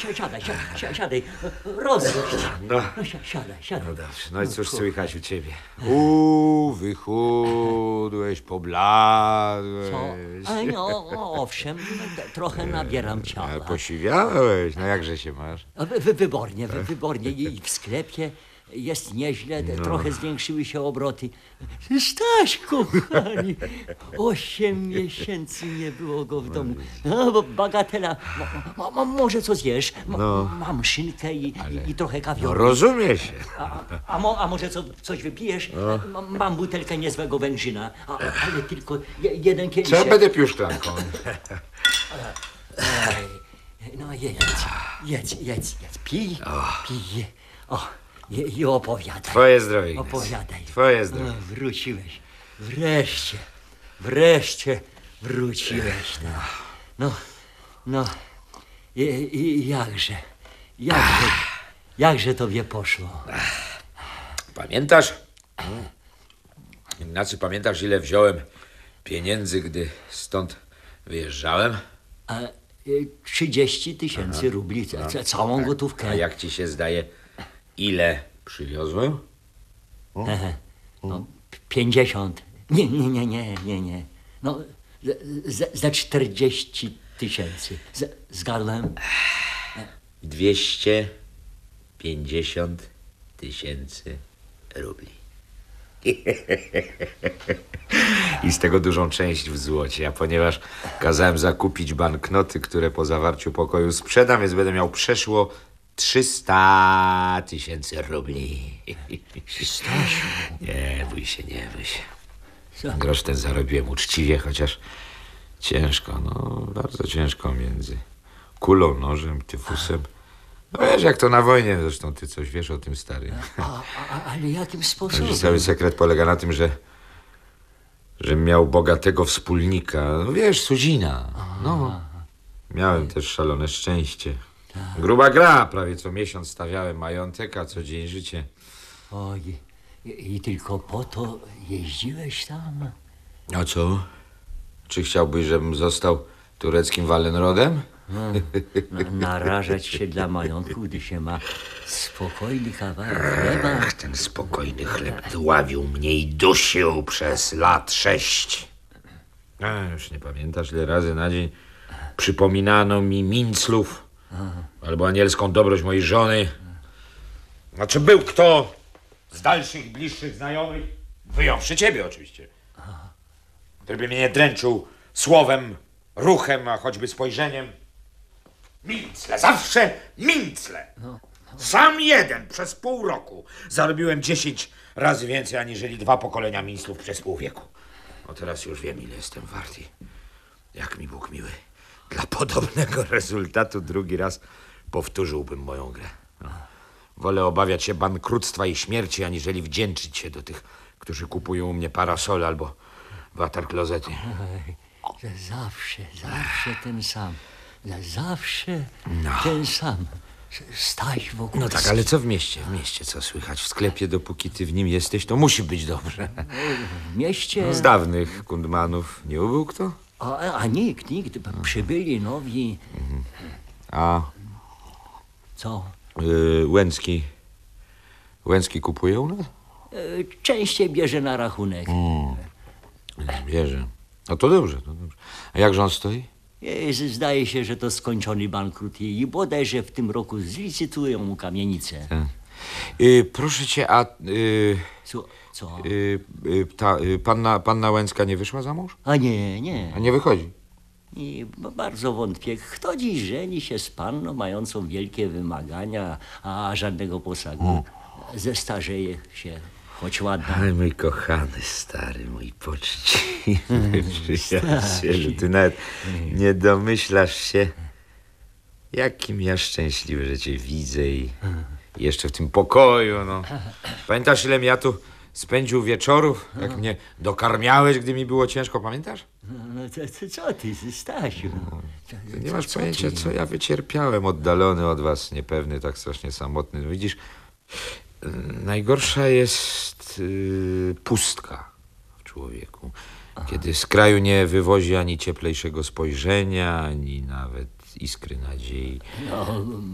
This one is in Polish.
Siadaj. Rozgość. No. No, siadaj. No dobrze, no i cóż słychać u ciebie? Wychudłeś, pobladłeś. Co? Owszem, trochę nabieram ciała. Posiwiałeś, no jakże się masz? Wybornie. I w sklepie jest nieźle, trochę zwiększyły się obroty. Staś, kochani, 8 miesięcy nie było go w domu. No, bo bagatela, może co zjesz? Mam szynkę i trochę No kawioru. rozumie się. A może coś wypijesz? Mam butelkę niezłego wężyna, ale tylko jeden Co ja kieliszek. będę pił szklanką? No jedz, pij. I opowiadaj. Twoje zdrowie, Ignacy. Opowiadaj. Twoje zdrowie. Wróciłeś. Wreszcie wróciłeś. No. I jakże tobie poszło? Pamiętasz? Ignacy, pamiętasz, ile wziąłem pieniędzy, gdy stąd wyjeżdżałem? 30 000 rubli, całą gotówkę. A jak ci się zdaje, ile przywiozłem? 50. Nie. No, za 40 000. Zgadłem? 250 000 rubli. I z tego dużą część w złocie, a ponieważ kazałem zakupić banknoty, które po zawarciu pokoju sprzedam, więc będę miał przeszło 300 000 rubli. Stasiu. Nie bój się. Co? Grosz ten zarobiłem uczciwie, chociaż ciężko, bardzo ciężko między kulą, nożem, tyfusem. No wiesz, jak to na wojnie, zresztą ty coś wiesz o tym, stary. Ale jakim sposobem? Cały sekret polega na tym, że miał bogatego wspólnika, no wiesz, Suzina. Miałem też szalone szczęście. Gruba gra, prawie co miesiąc stawiałem majątek, a co dzień życie. Oj, i tylko po to jeździłeś tam? A co? Czy chciałbyś, żebym został tureckim Wallenrodem? Narażać się dla majątku, gdy się ma spokojny kawałek chleba. Ten spokojny chleb dławił mnie i dusił przez lat 6. Już nie pamiętasz, ile razy na dzień przypominano mi minclów albo anielską dobroć mojej żony. Znaczy był kto z dalszych, bliższych znajomych, wyjąwszy ciebie oczywiście, który by mnie nie dręczył słowem, ruchem, a choćby spojrzeniem. Mincle, zawsze mincle. Sam jeden przez pół roku zarobiłem 10 razy więcej aniżeli 2 pokolenia minclów przez pół wieku. No teraz już wiem, ile jestem wart i jak mi Bóg miły. Dla podobnego rezultatu drugi raz powtórzyłbym moją grę. Wolę obawiać się bankructwa i śmierci, aniżeli wdzięczyć się do tych, którzy kupują u mnie parasole albo waterklozety. Zawsze ten sam. Zawsze ten sam. Staś Wokulski. No tak, ale co w mieście? W mieście co słychać? W sklepie, dopóki ty w nim jesteś, to musi być dobrze. W mieście... Z dawnych kundmanów nie ubył kto? A nikt. Przybyli nowi. A Co? Łęcki kupuje u nas? Częściej bierze na rachunek. Bierze. No to dobrze. A jakże on stoi? Zdaje się, że to skończony bankrut i bodajże w tym roku zlicytują mu kamienicę. Proszę cię, a Co? panna Łęcka nie wyszła za mąż? A nie. A nie wychodzi? I bardzo wątpię. Kto dziś żeni się z panną mającą wielkie wymagania, a żadnego posagu? Zestarzeje się, choć ładna. Ale mój kochany, stary, mój poczciwy przyjacielu, ty nawet nie domyślasz się, jakim ja szczęśliwy, że cię widzę i jeszcze w tym pokoju, Pamiętasz, ile ja tu spędził wieczorów, jak mnie dokarmiałeś, gdy mi było ciężko, pamiętasz? Co ty, Stasiu? Ty nie masz pojęcia, co ja wycierpiałem, oddalony od was, niepewny, tak strasznie samotny. No widzisz, najgorsza jest pustka w człowieku, kiedy z kraju nie wywozi ani cieplejszego spojrzenia, ani nawet iskry nadziei.